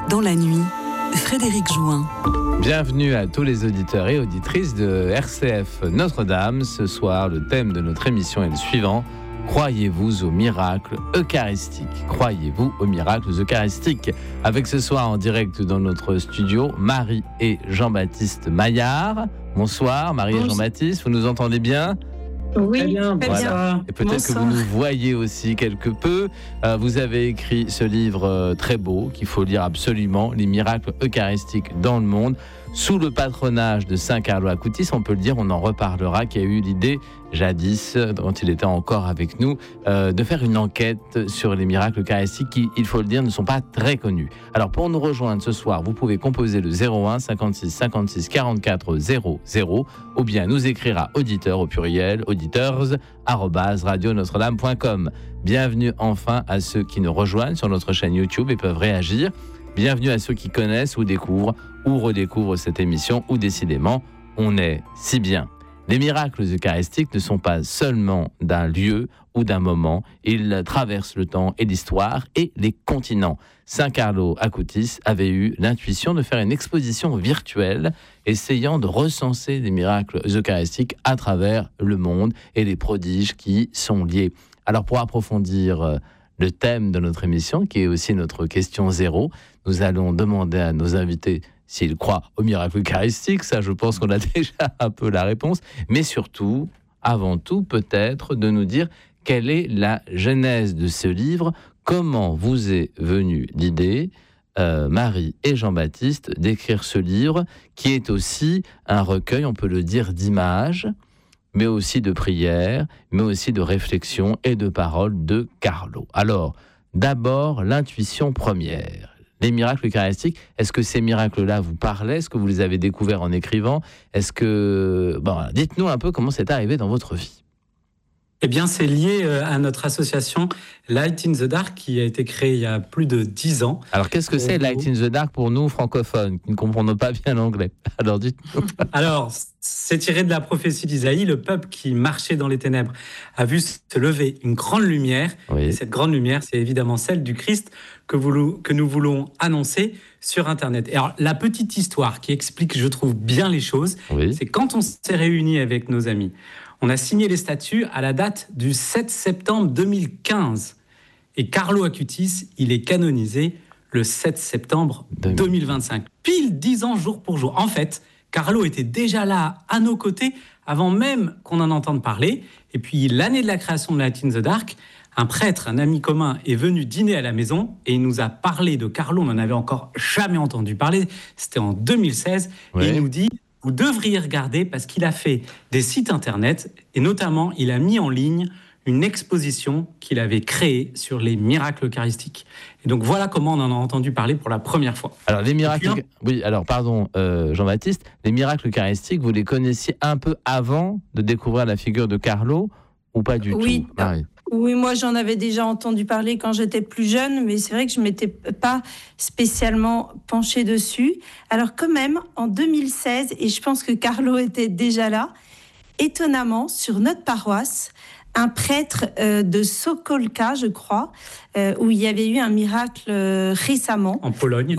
Dans la nuit, Frédéric Jouin. Bienvenue à tous les auditeurs et auditrices de RCF Notre-Dame. Ce soir, le thème de notre émission est le suivant. Croyez-vous aux miracles eucharistiques? Croyez-vous aux miracles eucharistiques? Avec ce soir en direct dans notre studio, Marie et Jean-Baptiste Maillard. Bonsoir Marie et Jean-Baptiste, vous nous entendez bien? Oui, très bien. Voilà. Et peut-être que vous nous voyez aussi quelque peu. Vous avez écrit ce livre très beau qu'il faut lire absolument, Les miracles eucharistiques dans le monde, sous le patronage de Saint Carlo Acutis. On peut le dire, on en reparlera, qui a eu l'idée jadis, quand il était encore avec nous, de faire une enquête sur les miracles eucharistiques qui, il faut le dire, ne sont pas très connus. Alors pour nous rejoindre ce soir, vous pouvez composer le 01 56 56 44 00 ou bien nous écrire à auditeurs au pluriel, auditeurs@radionotre-dame.com. Bienvenue enfin à ceux qui nous rejoignent sur notre chaîne YouTube et peuvent réagir. Bienvenue à ceux qui connaissent ou découvrent ou redécouvrent cette émission où décidément on est si bien. Les miracles eucharistiques ne sont pas seulement d'un lieu ou d'un moment, ils traversent le temps et l'histoire et les continents. Saint Carlo Acutis avait eu l'intuition de faire une exposition virtuelle essayant de recenser les miracles eucharistiques à travers le monde et les prodiges qui sont liés. Alors pour approfondir le thème de notre émission, qui est aussi notre question zéro, nous allons demander à nos invités s'ils croient aux miracles eucharistiques. Ça, je pense qu'on a déjà un peu la réponse. Mais surtout, avant tout, peut-être, de nous dire quelle est la genèse de ce livre, comment vous est venue l'idée, Marie et Jean-Baptiste, d'écrire ce livre, qui est aussi un recueil, on peut le dire, d'images, mais aussi de prières, mais aussi de réflexions et de paroles de Carlo. Alors, d'abord, l'intuition première. Les miracles eucharistiques, est-ce que ces miracles-là vous parlaient? Est-ce que vous les avez découverts en écrivant? Est-ce que... dites-nous un peu comment c'est arrivé dans votre vie. Eh bien, c'est lié à notre association Light in the Dark qui a été créée il y a plus de 10 ans. Alors, qu'est-ce que c'est Light in the Dark pour nous francophones qui ne comprenons pas bien l'anglais? Alors, dites-nous. Alors, c'est tiré de la prophétie d'Isaïe. Le peuple qui marchait dans les ténèbres a vu se lever une grande lumière. Oui. Et cette grande lumière, c'est évidemment celle du Christ que nous voulons annoncer sur Internet. Et alors, la petite histoire qui explique, je trouve, bien les choses, c'est quand on s'est réunis avec nos amis. On a signé les statuts à la date du 7 septembre 2015. Et Carlo Acutis, il est canonisé le 7 septembre 2025. Pile 10 ans jour pour jour. En fait, Carlo était déjà là à nos côtés avant même qu'on en entende parler. Et puis, l'année de la création de Light in the Dark, un prêtre, un ami commun, est venu dîner à la maison et il nous a parlé de Carlo. On n'en avait encore jamais entendu parler. C'était en 2016. Oui. Et il nous dit... Vous devriez regarder parce qu'il a fait des sites internet et notamment il a mis en ligne une exposition qu'il avait créée sur les miracles eucharistiques. Et donc voilà comment on en a entendu parler pour la première fois. Alors les miracles, Jean-Baptiste, les miracles eucharistiques, vous les connaissiez un peu avant de découvrir la figure de Carlo ou pas du tout, Marie? Oui, moi j'en avais déjà entendu parler quand j'étais plus jeune, mais c'est vrai que je ne m'étais pas spécialement penchée dessus. Alors quand même, en 2016, et je pense que Carlo était déjà là, étonnamment, sur notre paroisse, un prêtre de Sokolka, je crois, où il y avait eu un miracle récemment. En Pologne,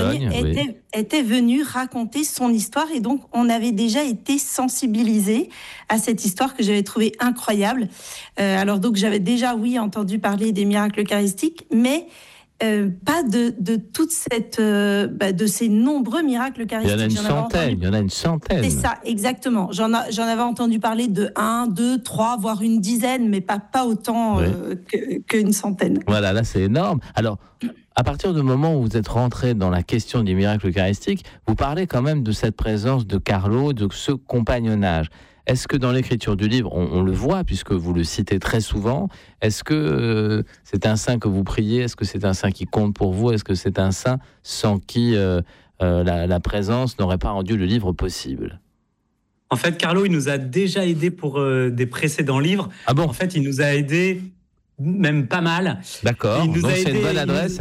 était venu raconter son histoire. Et donc, on avait déjà été sensibilisés à cette histoire que j'avais trouvée incroyable. Alors, donc, j'avais déjà, entendu parler des miracles eucharistiques, mais... pas de toute cette de ces nombreux miracles eucharistiques. Il y en a une centaine. C'est ça, exactement. J'en avais entendu parler de 1, 2, 3, voire une dizaine, mais pas autant qu'une centaine. Voilà, là c'est énorme. Alors, à partir du moment où vous êtes rentré dans la question des miracles eucharistiques, vous parlez quand même de cette présence de Carlo, de ce compagnonnage. Est-ce que dans l'écriture du livre, on le voit, puisque vous le citez très souvent, est-ce que c'est un saint que vous priez? Est-ce que c'est un saint qui compte pour vous? Est-ce que c'est un saint sans qui la présence n'aurait pas rendu le livre possible? En fait, Carlo, il nous a déjà aidés pour des précédents livres. Ah bon? En fait, il nous a aidés même pas mal. D'accord, donc c'est une bonne adresse.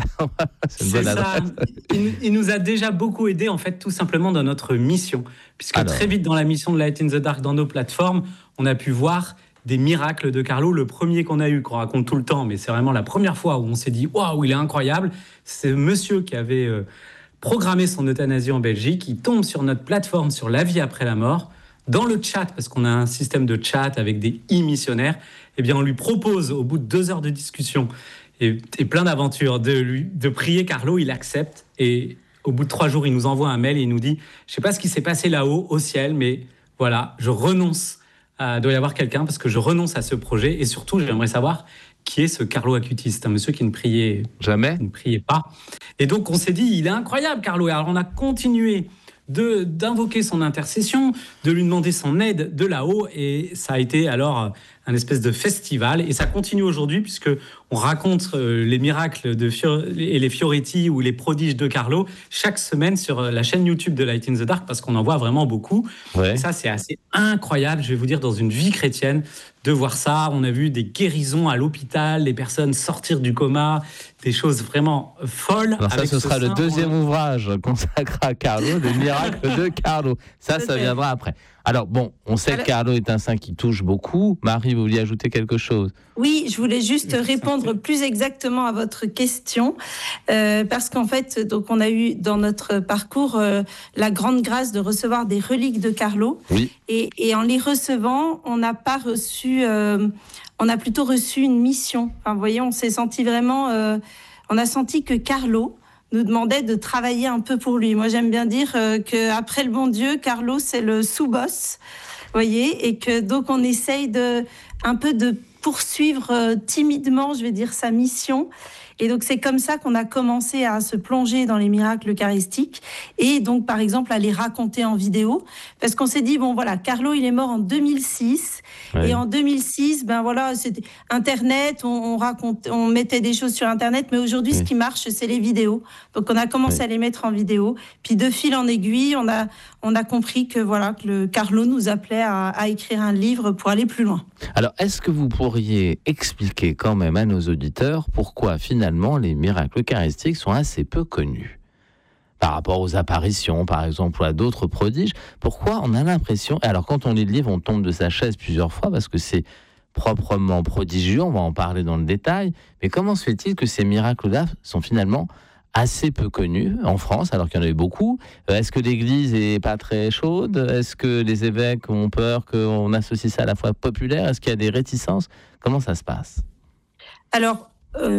Il nous a déjà beaucoup aidé, en fait, tout simplement dans notre mission. Puisque très vite, dans la mission de Light in the Dark, dans nos plateformes, on a pu voir des miracles de Carlo. Le premier qu'on a eu, qu'on raconte tout le temps, mais c'est vraiment la première fois où on s'est dit « Waouh, il est incroyable !» C'est monsieur qui avait programmer son euthanasie en Belgique. Il tombe sur notre plateforme sur la vie après la mort. Dans le chat, parce qu'on a un système de chat avec des e-missionnaires, eh bien, on lui propose, au bout de 2 heures de discussion et plein d'aventures, de prier Carlo. Il accepte. Et au bout de 3 jours, il nous envoie un mail et il nous dit « Je ne sais pas ce qui s'est passé là-haut, au ciel, mais voilà, je renonce. Il doit y avoir quelqu'un parce que je renonce à ce projet. Et surtout, j'aimerais savoir qui est ce Carlo Acutis. C'est un monsieur qui ne priait jamais, ne priait pas. Et donc, on s'est dit, il est incroyable, Carlo. Et alors, on a continué d'invoquer son intercession, de lui demander son aide de là-haut. Et ça a été alors un espèce de festival. Et ça continue aujourd'hui puisque on raconte les miracles et les Fioretti ou les prodiges de Carlo chaque semaine sur la chaîne YouTube de Light in the Dark parce qu'on en voit vraiment beaucoup. Ouais. Et ça, c'est assez incroyable, je vais vous dire, dans une vie chrétienne, de voir ça. On a vu des guérisons à l'hôpital, des personnes sortir du coma, des choses vraiment folles. Alors ça, ce sera le 2e ouvrage consacré à Carlo, le miracle de Carlo. Ça viendra après. Alors bon, on sait que Carlo est un saint qui touche beaucoup. Marie, vous vouliez ajouter quelque chose ? Oui, je voulais juste répondre plus exactement à votre question, parce qu'en fait, donc on a eu dans notre parcours la grande grâce de recevoir des reliques de Carlo, oui. Et en les recevant, on n'a pas reçu, on a plutôt reçu une mission. Enfin, vous voyez, on s'est senti vraiment, on a senti que Carlo nous demandait de travailler un peu pour lui. Moi, j'aime bien dire qu'après le bon Dieu, Carlo, c'est le sous-boss, voyez, et que donc on essaye un peu de poursuivre timidement, je vais dire, sa mission. Et donc, c'est comme ça qu'on a commencé à se plonger dans les miracles eucharistiques et donc, par exemple, à les raconter en vidéo. Parce qu'on s'est dit, bon, voilà, Carlo, il est mort en 2006. Ouais. Et en 2006, ben voilà, c'était Internet, on mettait des choses sur Internet. Mais aujourd'hui, ce qui marche, c'est les vidéos. Donc, on a commencé à les mettre en vidéo. Puis, de fil en aiguille, on a compris que, voilà, que le Carlo nous appelait à écrire un livre pour aller plus loin. Alors, est-ce que vous pourriez expliquer quand même à nos auditeurs pourquoi, finalement, les miracles eucharistiques sont assez peu connus par rapport aux apparitions, par exemple, ou à d'autres prodiges? Pourquoi on a l'impression... Alors, quand on lit le livre, on tombe de sa chaise plusieurs fois parce que c'est proprement prodigieux, on va en parler dans le détail, mais comment se fait-il que ces miracles-là sont finalement assez peu connus en France, alors qu'il y en avait beaucoup? Est-ce que l'Église est pas très chaude? Est-ce que les évêques ont peur qu'on associe ça à la foi populaire? Est-ce qu'il y a des réticences? Comment ça se passe? Alors,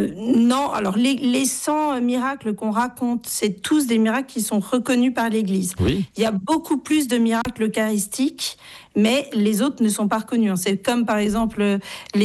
non, alors les 100 miracles qu'on raconte, c'est tous des miracles qui sont reconnus par l'Église. Oui. Il y a beaucoup plus de miracles eucharistiques, mais les autres ne sont pas reconnus. C'est comme par exemple,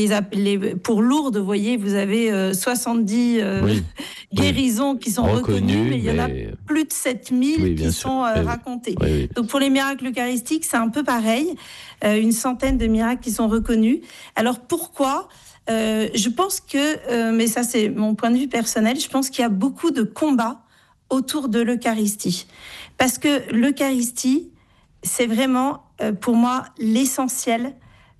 pour Lourdes, vous voyez, vous avez 70 guérisons qui sont reconnues, mais il y en a plus de 7000 qui sont racontées. Oui. Donc pour les miracles eucharistiques, c'est un peu pareil, une centaine de miracles qui sont reconnus. Alors pourquoi ? Je pense que, mais ça c'est mon point de vue personnel, je pense qu'il y a beaucoup de combats autour de l'Eucharistie. Parce que l'Eucharistie, c'est vraiment, pour moi, l'essentiel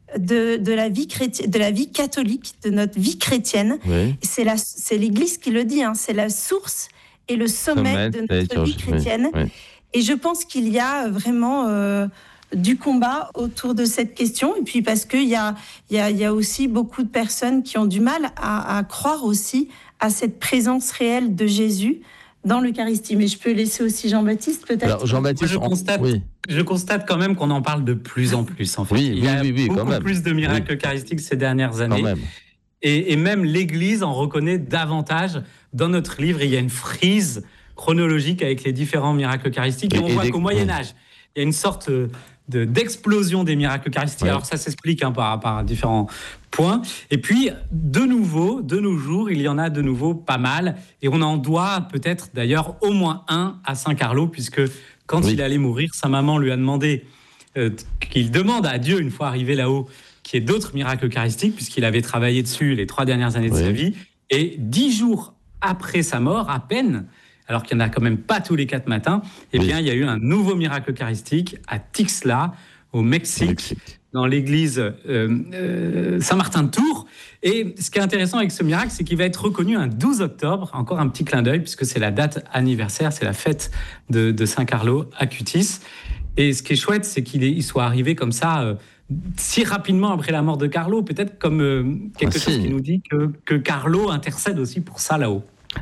de la vie chrétienne, de la vie catholique, de notre vie chrétienne. Oui. C'est l'Église qui le dit, hein, c'est la source et le sommet de notre vie chrétienne. Oui. Et je pense qu'il y a vraiment... du combat autour de cette question, et puis parce qu'il y a aussi beaucoup de personnes qui ont du mal à croire aussi à cette présence réelle de Jésus dans l'Eucharistie. Mais je peux laisser aussi Jean-Baptiste, peut-être. Alors, Jean-Baptiste, je constate quand même qu'on en parle de plus en plus. En fait. Il y a beaucoup plus de miracles eucharistiques ces dernières années. Et même l'Église en reconnaît davantage. Dans notre livre, il y a une frise chronologique avec les différents miracles eucharistiques. Et on voit qu'au Moyen-Âge, il y a une sorte d'explosion des miracles eucharistiques. Alors ça s'explique par différents points. Et puis, de nos jours, il y en a de nouveau pas mal. Et on en doit peut-être d'ailleurs au moins un à Saint Carlo, puisque quand il allait mourir, sa maman lui a demandé qu'il demande à Dieu, une fois arrivé là-haut, qu'il y ait d'autres miracles eucharistiques, puisqu'il avait travaillé dessus les 3 dernières années de sa vie. Et 10 jours après sa mort, à peine, alors qu'il n'y en a quand même pas tous les 4 matins, il y a eu un nouveau miracle eucharistique à Tixla, au Mexique, dans l'église Saint-Martin de Tours. Et ce qui est intéressant avec ce miracle, c'est qu'il va être reconnu un 12 octobre, encore un petit clin d'œil, puisque c'est la date anniversaire, c'est la fête de Saint Carlo Acutis. Et ce qui est chouette, c'est qu'il soit arrivé comme ça, si rapidement après la mort de Carlo, peut-être comme quelque chose qui nous dit que Carlo intercède aussi pour ça là-haut. Alors,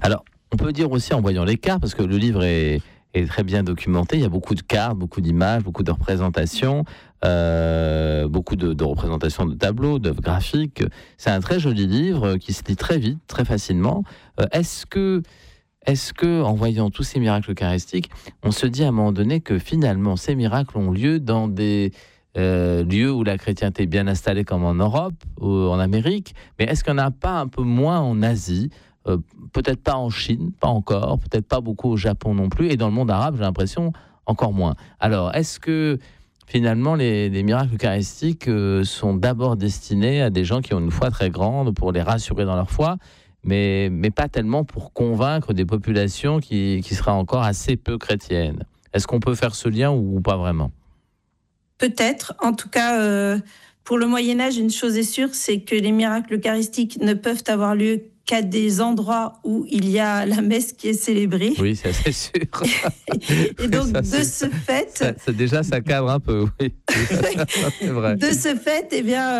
on peut dire aussi en voyant les cartes, parce que le livre est très bien documenté, il y a beaucoup de cartes, beaucoup d'images, beaucoup de représentations, beaucoup de représentations de tableaux, d'œuvres graphiques. C'est un très joli livre qui se lit très vite, très facilement. Est-ce que, en voyant tous ces miracles eucharistiques, on se dit à un moment donné que finalement ces miracles ont lieu dans des lieux où la chrétienté est bien installée, comme en Europe ou en Amérique, mais est-ce qu'il n'y en a pas un peu moins en Asie ? Peut-être pas en Chine, pas encore, peut-être pas beaucoup au Japon non plus, et dans le monde arabe, j'ai l'impression, encore moins. Alors, est-ce que finalement les miracles eucharistiques sont d'abord destinés à des gens qui ont une foi très grande, pour les rassurer dans leur foi, mais pas tellement pour convaincre des populations qui seraient encore assez peu chrétiennes? Est-ce qu'on peut faire ce lien ou pas vraiment? Peut-être. En tout cas, pour le Moyen-Âge, une chose est sûre, c'est que les miracles eucharistiques ne peuvent avoir lieu qu'à des endroits où il y a la messe qui est célébrée. Oui, ça c'est sûr. Et donc, ça, de ce fait... ça cadre un peu, oui. C'est vrai. De ce fait,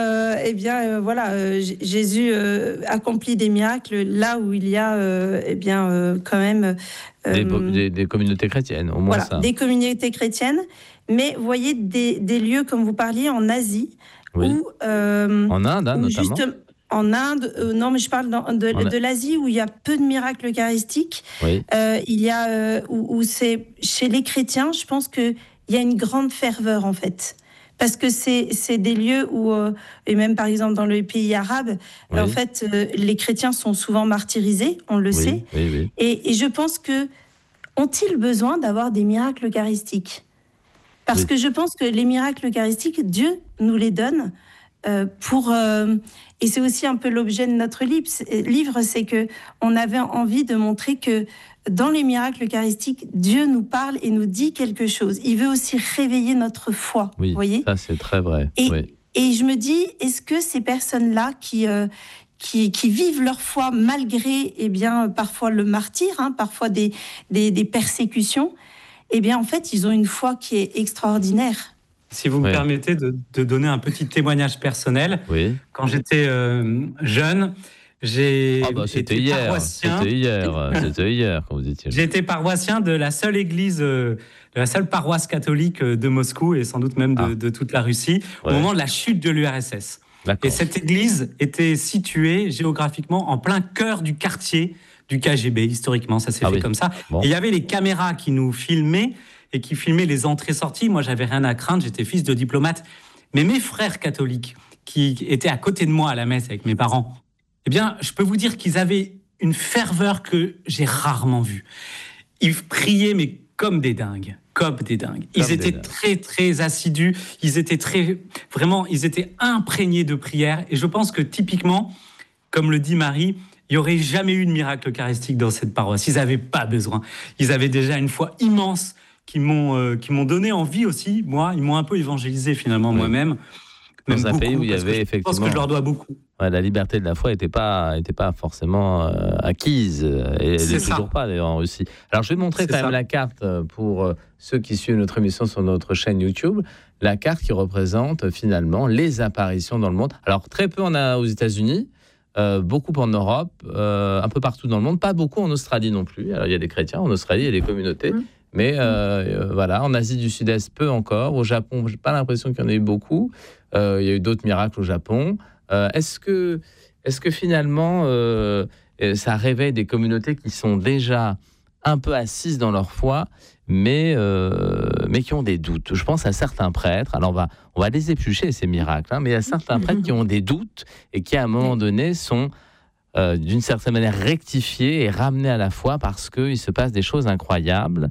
Jésus accomplit des miracles là où il y a, quand même... Des communautés chrétiennes, au moins voilà, ça. Des communautés chrétiennes. Mais vous voyez, des lieux, comme vous parliez, en Asie, oui. où... en Inde, notamment. En Inde, non, mais je parle de l'Asie où il y a peu de miracles eucharistiques. Oui. Il y a où c'est chez les chrétiens, je pense que il y a une grande ferveur en fait, parce que c'est des lieux où et même par exemple dans les pays arabes, oui. En fait, les chrétiens sont souvent martyrisés, on le sait. Oui. Et je pense que ont-ils besoin d'avoir des miracles eucharistiques? Parce que je pense que les miracles eucharistiques, Dieu nous les donne. Et c'est aussi un peu l'objet de notre livre, c'est que on avait envie de montrer que dans les miracles eucharistiques, Dieu nous parle et nous dit quelque chose. Il veut aussi réveiller notre foi. Oui, vous voyez, ça c'est très vrai. Et je me dis, est-ce que ces personnes-là qui vivent leur foi malgré, parfois le martyre, parfois des persécutions, en fait, ils ont une foi qui est extraordinaire. Si vous me permettez de donner un petit témoignage personnel. Oui. Quand j'étais jeune, c'était hier quand vous étiez jeune. J'étais paroissien de la seule église, de la seule paroisse catholique de Moscou et sans doute même de toute la Russie, au moment de la chute de l'URSS. D'accord. Et cette église était située géographiquement en plein cœur du quartier du KGB. Historiquement, ça s'est fait comme ça. Bon. Et il y avait les caméras qui nous filmaient et qui filmaient les entrées-sorties. Moi, j'avais rien à craindre, j'étais fils de diplomate. Mais mes frères catholiques, qui étaient à côté de moi à la messe avec mes parents, je peux vous dire qu'ils avaient une ferveur que j'ai rarement vue. Ils priaient, mais comme des dingues. Ils étaient très, très assidus. Ils étaient imprégnés de prière. Et je pense que typiquement, comme le dit Marie, il n'y aurait jamais eu de miracle eucharistique dans cette paroisse. Ils n'avaient pas besoin. Ils avaient déjà une foi immense qui m'ont donné envie aussi. Moi, ils m'ont un peu évangélisé finalement moi-même. Dans un pays où il y avait effectivement... Je pense que je leur dois beaucoup. La liberté de la foi n'était pas forcément acquise. Et elle n'est toujours pas d'ailleurs en Russie. Alors je vais montrer quand même la carte pour ceux qui suivent notre émission sur notre chaîne YouTube. La carte qui représente finalement les apparitions dans le monde. Alors très peu on a aux États-Unis. Beaucoup en Europe, un peu partout dans le monde, pas beaucoup en Australie non plus. Alors il y a des chrétiens en Australie, il y a des communautés, mais en Asie du Sud-Est peu encore. Au Japon, j'ai pas l'impression qu'il y en ait eu beaucoup. Il y a eu d'autres miracles au Japon. Est-ce que finalement ça réveille des communautés qui sont déjà un peu assises dans leur foi, mais qui ont des doutes? Je pense à certains prêtres. Alors on va les éplucher ces miracles, mais il y a certains prêtres qui ont des doutes et qui à un moment donné sont d'une certaine manière rectifiés et ramenés à la foi parce qu'il se passe des choses incroyables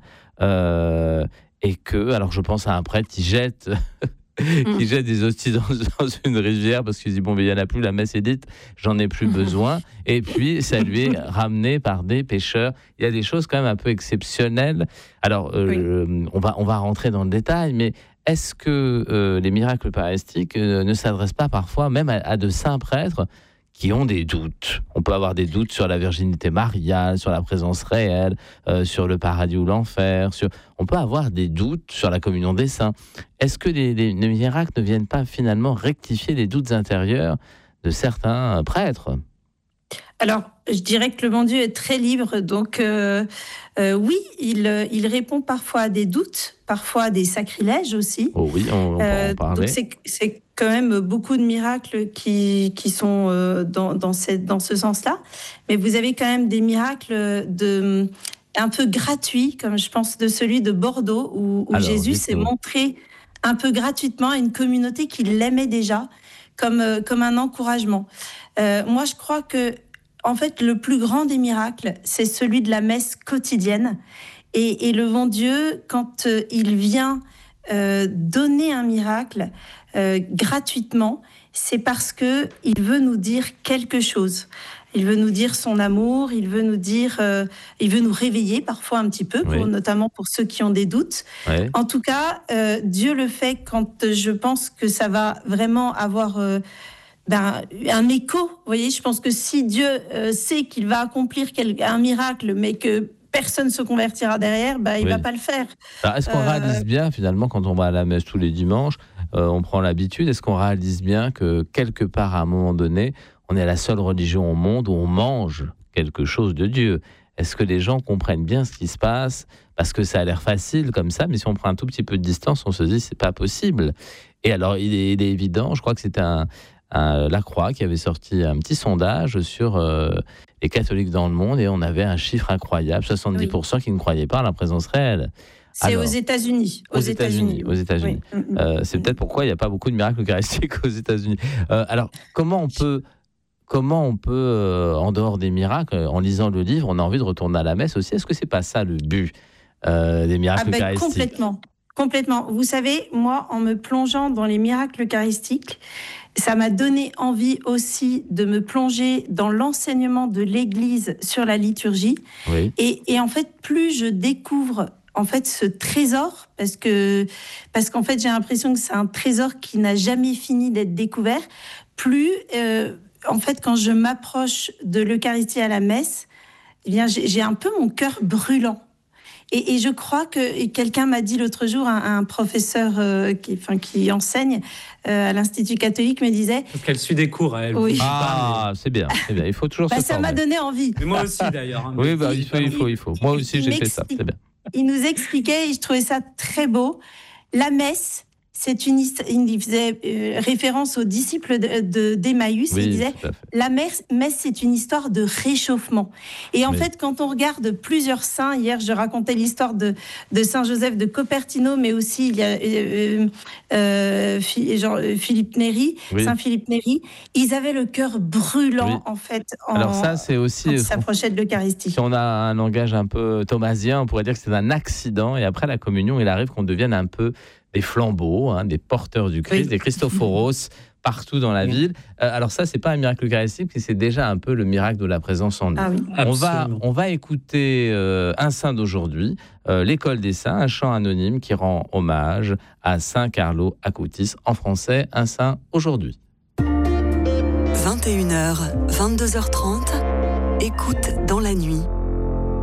et que, alors je pense à un prêtre qui jette des hosties dans une rivière parce qu'il dit il n'y en a plus, la messe est dite, j'en ai plus besoin, et puis ça lui est ramené par des pécheurs. Il y a des choses quand même un peu exceptionnelles. Alors on va rentrer dans le détail, mais est-ce que les miracles eucharistiques ne s'adressent pas parfois même à de saints prêtres qui ont des doutes? On peut avoir des doutes sur la virginité mariale, sur la présence réelle, sur le paradis ou l'enfer. On peut avoir des doutes sur la communion des saints. Est-ce que les miracles ne viennent pas finalement rectifier les doutes intérieurs de certains prêtres? Alors, je dirais que le bon Dieu est très libre, donc oui, il répond parfois à des doutes, parfois à des sacrilèges aussi. Oh oui, on peut en parler. Donc c'est quand même beaucoup de miracles qui sont dans ce sens-là. Mais vous avez quand même des miracles un peu gratuits, comme je pense de celui de Bordeaux, où Jésus s'est montré un peu gratuitement à une communauté qui l'aimait déjà, comme un encouragement. Moi, je crois que en fait, le plus grand des miracles, c'est celui de la messe quotidienne. Et le bon Dieu, quand il vient donner un miracle gratuitement, c'est parce que il veut nous dire quelque chose. Il veut nous dire son amour, il veut nous réveiller parfois un petit peu, notamment pour ceux qui ont des doutes. Ouais. En tout cas, Dieu le fait quand je pense que ça va vraiment avoir un écho. Vous voyez, je pense que si Dieu sait qu'il va accomplir un miracle, mais que personne se convertira derrière, il va pas le faire. Alors, est-ce qu'on réalise bien, finalement, quand on va à la messe tous les dimanches, on prend l'habitude, est-ce qu'on réalise bien que quelque part, à un moment donné, on est la seule religion au monde où on mange quelque chose de Dieu? Est-ce que les gens comprennent bien ce qui se passe? Parce que ça a l'air facile comme ça, mais si on prend un tout petit peu de distance, on se dit c'est pas possible. Et alors, il est évident, je crois que c'était La Croix qui avait sorti un petit sondage sur les catholiques dans le monde, et on avait un chiffre incroyable, 70% qui ne croyaient pas à la présence réelle. C'est aux États-Unis. Aux États-Unis. Oui. C'est peut-être pourquoi il n'y a pas beaucoup de miracles eucharistiques aux États-Unis. Alors, comment on peut, en dehors des miracles, en lisant le livre, on a envie de retourner à la messe aussi? Est-ce que c'est pas ça le but des miracles eucharistiques? Complètement. Vous savez, moi, en me plongeant dans les miracles eucharistiques, ça m'a donné envie aussi de me plonger dans l'enseignement de l'Église sur la liturgie. Oui. Et en fait, plus je découvre ce trésor, parce qu'en fait, j'ai l'impression que c'est un trésor qui n'a jamais fini d'être découvert, plus, en fait, quand je m'approche de l'Eucharistie à la messe, eh bien, j'ai un peu mon cœur brûlant. Et je crois que quelqu'un m'a dit l'autre jour, un professeur qui enseigne à l'Institut catholique me disait... Parce qu'elle suit des cours, elle. Oui. C'est bien. Il faut toujours se former. Ça m'a donné envie. Mais moi aussi, d'ailleurs. Hein. Oui, il faut. Moi aussi, j'ai fait ça. C'est bien. Il nous expliquait, et je trouvais ça très beau, la messe... il faisait référence aux disciples d'Emmaüs. Il disait la messe, c'est une histoire de réchauffement. Et en fait, quand on regarde plusieurs saints, hier je racontais l'histoire de Saint Joseph de Cupertino, mais aussi il y a Philippe Néri, Saint Philippe Néri. Ils avaient le cœur brûlant en fait. Alors ça, c'est aussi quand ils s'approchaient de l'Eucharistie. Si on a un langage un peu thomasien, on pourrait dire que c'est un accident. Et après la communion, il arrive qu'on devienne un peu des flambeaux, des porteurs du Christ, des Christophoros partout dans la ville. Alors ça, c'est pas un miracle eucharistique, mais c'est déjà un peu le miracle de la présence en nous. Ah oui. On va écouter un saint d'aujourd'hui, l'École des Saints, un chant anonyme qui rend hommage à Saint Carlo Acutis, en français, un saint aujourd'hui. 21h, 22h30, écoute dans la nuit.